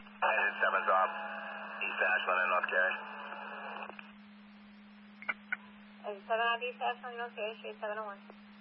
United 7's off. East Ashland and North Carry. 7 on East Ashland, North Carry, Street 701.